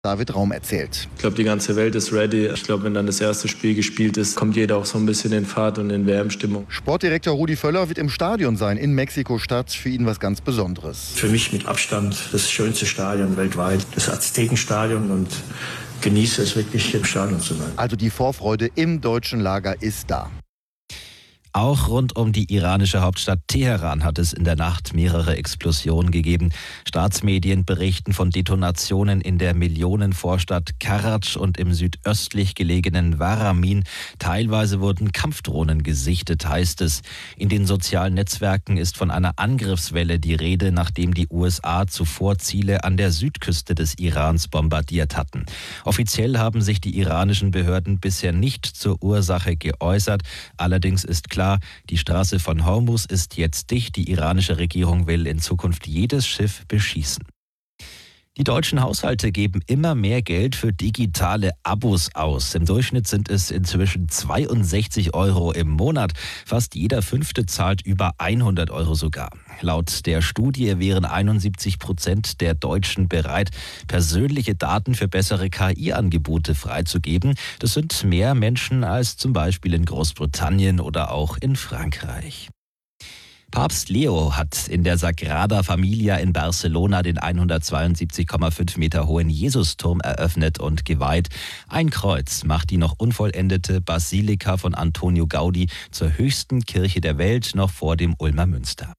David Raum erzählt. Ich glaube, die ganze Welt ist ready. Ich glaube, wenn dann das erste Spiel gespielt ist, kommt jeder auch so ein bisschen in Fahrt und in WM-Stimmung. Sportdirektor Rudi Völler wird im Stadion sein, in Mexiko-Stadt. Für ihn was ganz Besonderes. Für mich mit Abstand das schönste Stadion weltweit, das Aztekenstadion, und genieße es wirklich, im Stadion zu sein. Also die Vorfreude im deutschen Lager ist da. Auch rund um die iranische Hauptstadt Teheran hat es in der Nacht mehrere Explosionen gegeben. Staatsmedien berichten von Detonationen in der Millionenvorstadt Karaj und im südöstlich gelegenen Waramin. Teilweise wurden Kampfdrohnen gesichtet, heißt es. In den sozialen Netzwerken ist von einer Angriffswelle die Rede, nachdem die USA zuvor Ziele an der Südküste des Irans bombardiert hatten. Offiziell haben sich die iranischen Behörden bisher nicht zur Ursache geäußert. Allerdings ist klar, die Straße von Hormuz ist jetzt dicht. Die iranische Regierung will in Zukunft jedes Schiff beschießen. Die deutschen Haushalte geben immer mehr Geld für digitale Abos aus. Im Durchschnitt sind es inzwischen 62 € im Monat. Fast jeder Fünfte zahlt über 100 € sogar. Laut der Studie wären 71% der Deutschen bereit, persönliche Daten für bessere KI-Angebote freizugeben. Das sind mehr Menschen als zum Beispiel in Großbritannien oder auch in Frankreich. Papst Leo hat in der Sagrada Familia in Barcelona den 172,5 Meter hohen Jesusturm eröffnet und geweiht. Ein Kreuz macht die noch unvollendete Basilika von Antonio Gaudi zur höchsten Kirche der Welt, noch vor dem Ulmer Münster.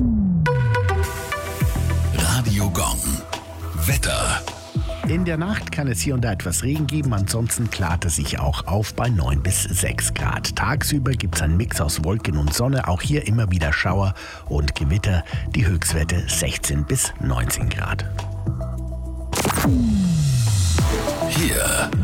Radio Gong. Wetter. In der Nacht kann es hier und da etwas Regen geben, ansonsten klart es sich auch auf bei 9 bis 6 Grad. Tagsüber gibt es einen Mix aus Wolken und Sonne, auch hier immer wieder Schauer und Gewitter, die Höchstwerte 16 bis 19 Grad. Hier